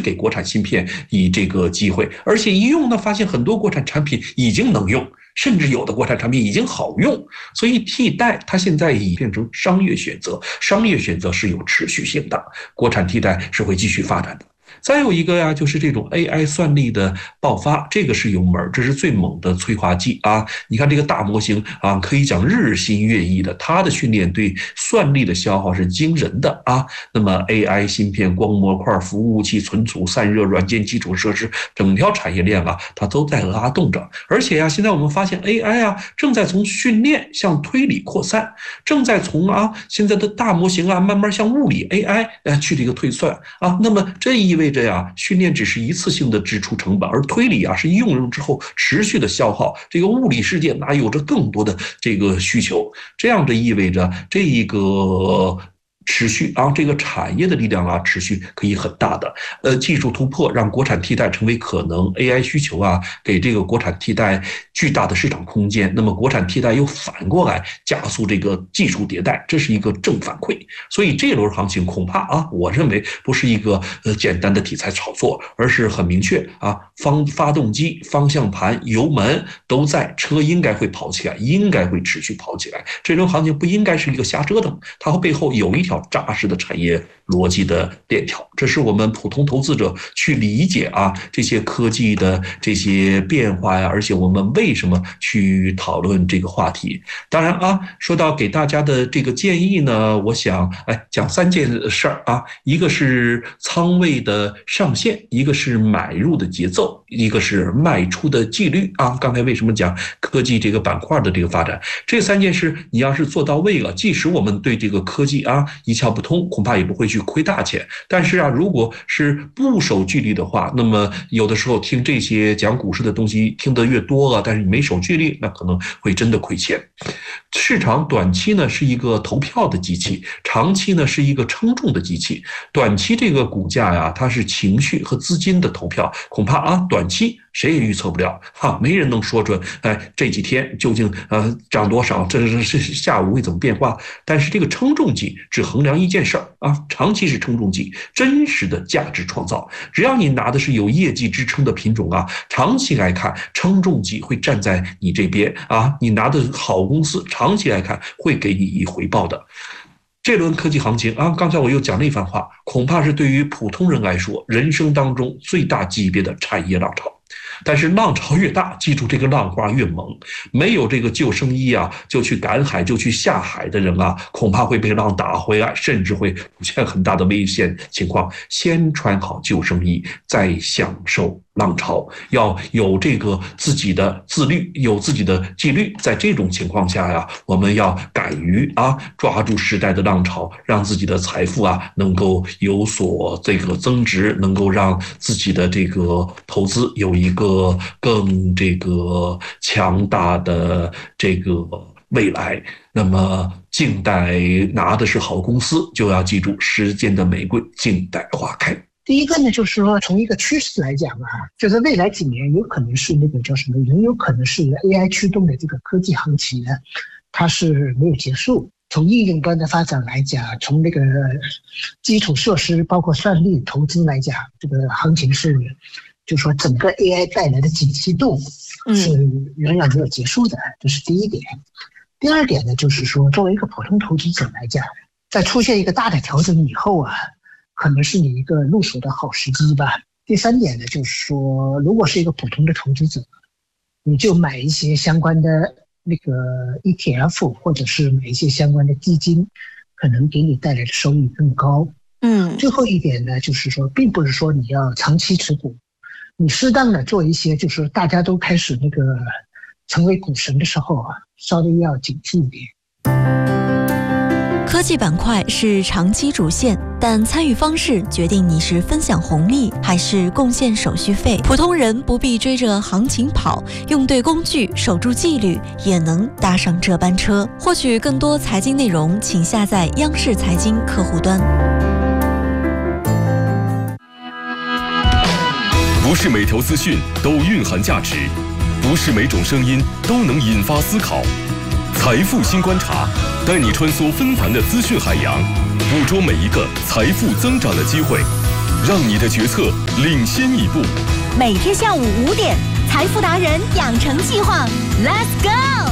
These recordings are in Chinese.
给国产芯片以这个机会，而且一用呢，发现很多国产产品已经能用，甚至有的国产产品已经好用，所以替代它现在已变成商业选择，商业选择是有持续性的，国产替代是会继续发展的。再有一个呀，就是这种 AI 算力的爆发，这个是有门，这是最猛的催化剂啊！你看这个大模型啊，可以讲日新月异的，它的训练对算力的消耗是惊人的啊。那么 AI 芯片、光模块、服务器、存储、散热、软件基础设施，整条产业链啊，它都在拉动着。而且呀，现在我们发现 AI 啊，正在从训练向推理扩散，正在从现在的大模型啊，慢慢向物理 AI 去这个推算啊。那么这意味着呀，训练只是一次性的支出成本，而推理啊是应用之后持续的消耗。这个物理世界哪有着更多的这个需求？这样的意味着这一个持续这个产业的力量持续可以很大的。技术突破让国产替代成为可能 ，AI 需求给这个国产替代巨大的市场空间。那么国产替代又反过来加速这个技术迭代，这是一个正反馈。所以这轮行情恐怕我认为不是一个简单的题材炒作，而是很明确发动机、方向盘、油门都在，车应该会跑起来，应该会持续跑起来。这轮行情不应该是一个瞎折腾，它背后有一条扎实的产业逻辑的链条，这是我们普通投资者去理解这些科技的这些变化呀，而且我们为什么去讨论这个话题。当然说到给大家的这个建议呢，我想讲3件事儿一个是仓位的上限，一个是买入的节奏，一个是卖出的纪律刚才为什么讲科技这个板块的这个发展，这3件事你要是做到位了，即使我们对这个科技一窍不通，恐怕也不会去亏大钱。但是如果是不守纪律的话，那么有的时候听这些讲股市的东西听得越多了，但是你没守纪律，那可能会真的亏钱。市场短期呢是一个投票的机器，长期呢是一个称重的机器。短期这个股价它是情绪和资金的投票，恐怕短期谁也预测不了没人能说准这几天究竟涨多少，这是下午会怎么变化。但是这个称重机只衡量一件事儿长期是称重机，真实的价值创造。只要你拿的是有业绩支撑的品种长期来看称重机会站在你这边你拿的好公司长期来看会给你以回报的。这轮科技行情刚才我又讲了一番话，恐怕是对于普通人来说人生当中最大级别的产业浪潮。但是浪潮越大，记住这个浪花越猛，没有这个救生衣就去赶海就去下海的人恐怕会被浪打回来，甚至会出现很大的危险情况。先穿好救生衣，再享受浪潮，要有这个自己的自律，有自己的纪律。在这种情况下我们要敢于抓住时代的浪潮，让自己的财富能够有所这个增值，能够让自己的这个投资有一个更这个强大的这个未来。那么静待拿的是好公司，就要记住时间的玫瑰静待花开。 第一个呢，就是说从一个趋势来讲就是未来几年有可能是那个叫什么，很有可能是 AI 驱动的这个科技行情呢，它是没有结束。从应用端的发展来讲，从那个基础设施包括算力投资来讲，这个行情是就是说整个 AI 带来的景气度是远远没有结束的，这是第一点。第二点呢，就是说作为一个普通投资者来讲，在出现一个大的调整以后可能是你一个入手的好时机吧。第三点呢，就是说如果是一个普通的投资者，你就买一些相关的那个 ETF 或者是买一些相关的基金，可能给你带来的收益更高。最后一点呢，就是说并不是说你要长期持股，你适当的做一些就是大家都开始那个成为股神的时候稍微要警惕一点。 科技板块是长期主线，但参与方式决定你是分享红利还是贡献手续费。普通人不必追着行情跑，用对工具，守住纪律，也能搭上这班车。获取更多财经内容，请下载央视财经客户端。 不是每条资讯都蕴含价值，不是每种声音都能引发思考。财富新观察，带你穿梭纷繁的资讯海洋，捕捉每一个财富增长的机会。 让你的决策领先一步。 每天下午5点，财富达人养成计划 ，Let's go！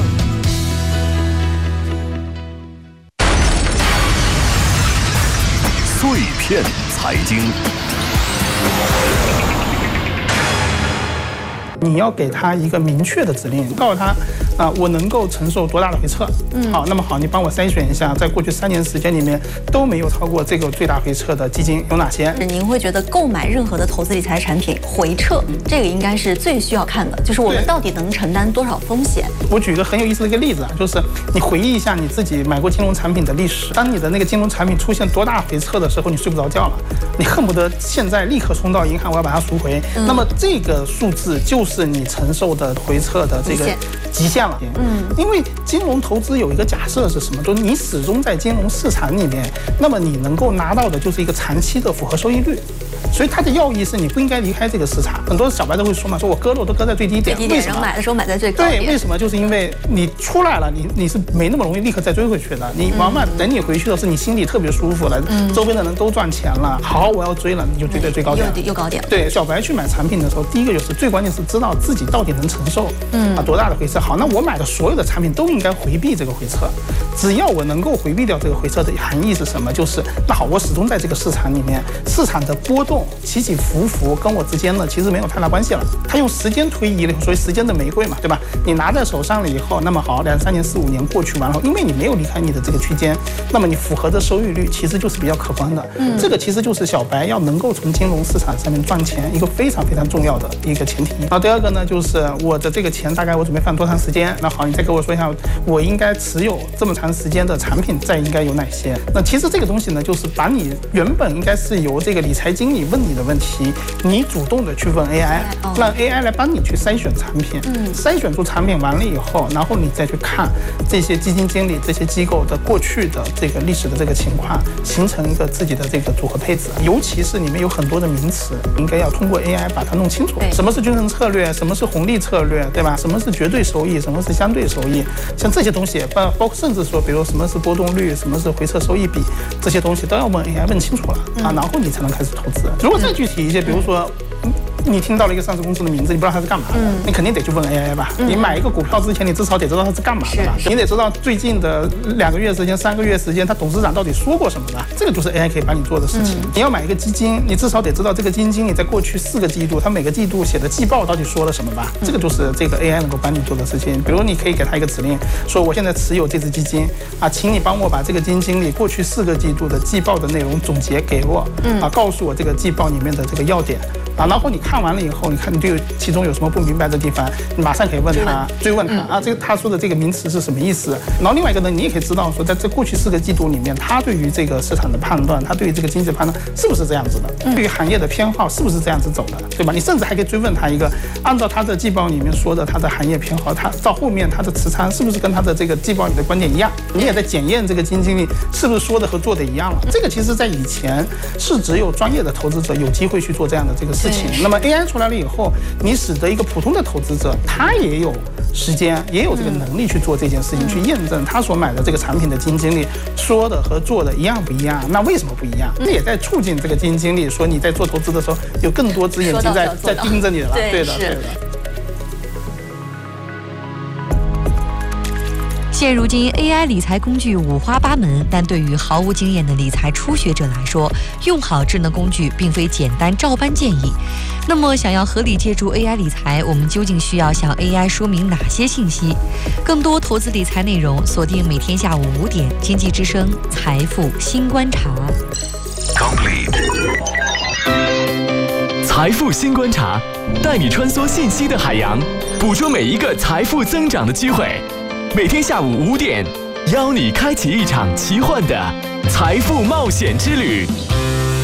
碎片财经。 你要给他一个明确的指令，告诉他，我能够承受多大的回撤。好，那么好，你帮我筛选一下，在过去3年时间里面都没有超过这个最大回撤的基金有哪些？ 您会觉得购买任何的投资理财产品，回撤这个应该是最需要看的，就是我们到底能承担多少风险？ 我举一个很有意思的一个例子啊，就是你回忆一下你自己买过金融产品的历史，当你的那个金融产品出现多大回撤的时候，你睡不着觉了，你恨不得现在立刻冲到银行，我要把它赎回。那么这个数字就是你承受的回撤的这个极限了。因为金融投资有一个假设是什么？就是你始终在金融市场里面，那么你能够拿到的就是一个长期的复合收益率。所以它的要义是你不应该离开这个市场。很多小白都会说嘛，说我割肉都割在最低点，为什么买的时候买在最高点？ 对，为什么？就是因为你出来了，你是没那么容易立刻再追回去的。你往往等你回去的是你心里特别舒服了，周边的人都赚钱了，好，我要追了，你就追在最高点， 又高点。 对，小白去买产品的时候，第一个就是最关键是知道自己到底能承受多大的回撤。好，那我买的所有的产品都应该回避这个回撤，只要我能够回避掉这个回撤的含义是什么？就是那好，我始终在这个市场里面，市场的波动起起伏伏跟我之间呢其实没有太大关系了。它用时间推移了，所以时间的玫瑰嘛，对吧？你拿在手上了以后，那么好，2、3年、4、5年过去完了，因为你没有离开你的这个区间，那么你符合的收益率其实就是比较可观的。这个其实就是小白要能够从金融市场上面赚钱一个非常非常重要的一个前提。然后第二个呢，就是我的这个钱大概我准备放多长时间？那好，你再给我说一下，我应该持有这么长时间的产品再应该有哪些？那其实这个东西呢，就是把你原本应该是由这个理财经理问你的问题，你主动的去问 AI， 让 AI 来帮你去筛选产品，筛选出产品完了以后，然后你再去看这些基金经理、这些机构的过去的这个历史的这个情况，形成一个自己的这个组合配置。尤其是里面有很多的名词，应该要通过 AI 把它弄清楚。什么是均衡策略？什么是红利策略？对吧？什么是绝对收益？什么是相对收益？像这些东西，包括甚至说，比如什么是波动率，什么是回撤收益比，这些东西都要问 AI 问清楚了啊，然后你才能开始投资。如果再具体一些，比如说你听到了一个上市公司的名字，你不知道它是干嘛的，你肯定得去问 AI 吧。你买一个股票之前，你至少得知道它是干嘛的吧？你得知道最近的2个月时间、3个月时间，它董事长到底说过什么吧？这个就是 AI 可以帮你做的事情。你要买一个基金，你至少得知道这个基金经理在过去4个季度，他每个季度写的季报到底说了什么吧？这个就是这个 AI 能够帮你做的事情。比如你可以给他一个指令，说我现在持有这只基金啊，请你帮我把这个基金经理过去4个季度的季报的内容总结给我，告诉我这个季报里面的这个要点。然后你看完了以后，你看你对其中有什么不明白的地方，你马上可以问他，追问他这个他说的这个名词是什么意思？然后另外一个呢，你也可以知道说，在这过去4个季度里面，他对于这个市场的判断，他对于这个经济的判断是不是这样子的？对于行业的偏好是不是这样子走的？对吧？你甚至还可以追问他一个，按照他的季报里面说的他的行业偏好，他到后面他的持仓是不是跟他的这个季报里的观点一样？你也在检验这个基金经理是不是说的和做的一样了。这个其实在以前是只有专业的投资者有机会去做这样的这个事情。那么 AI 出来了以后，你使得一个普通的投资者，他也有时间，也有这个能力去做这件事情，去验证他所买的这个产品的基金经理说的和做的一样不一样？那为什么不一样？这也在促进这个基金经理说你在做投资的时候有更多只眼睛在盯着你了。对的，对的。 现如今 AI 理财工具五花八门，但对于毫无经验的理财初学者来说，用好智能工具并非简单照搬建议。那么想要合理借助 AI 理财，我们究竟需要向 AI 说明哪些信息？更多投资理财内容，锁定每天下午5点，经济之声财富新观察。 财富新观察，带你穿梭信息的海洋，捕捉每一个财富增长的机会。每天下午5点，邀你开启一场奇幻的财富冒险之旅。